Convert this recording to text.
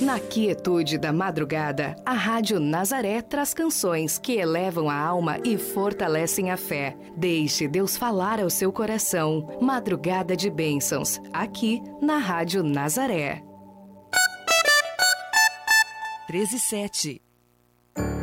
Na quietude da madrugada, a Rádio Nazaré traz canções que elevam a alma e fortalecem a fé. Deixe Deus falar ao seu coração. Madrugada de Bênçãos, aqui na Rádio Nazaré. 13:07.